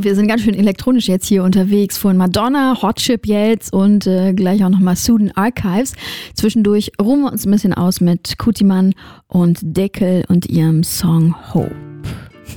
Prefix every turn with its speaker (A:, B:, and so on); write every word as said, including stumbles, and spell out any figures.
A: wir sind ganz schön elektronisch jetzt hier unterwegs. Von Madonna, Hot Chip jetzt und äh, gleich auch nochmal Sudan Archives. Zwischendurch ruhen wir uns ein bisschen aus mit Kutiman und Deckel und ihrem Song Hope.